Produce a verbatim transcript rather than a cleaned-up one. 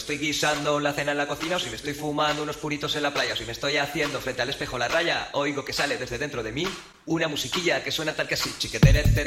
estoy guisando la cena en la cocina, o si me estoy fumando unos puritos en la playa, o si me estoy haciendo frente al espejo la raya, oigo que sale desde dentro de mí una musiquilla que suena tal que así. Chiquetere, tere,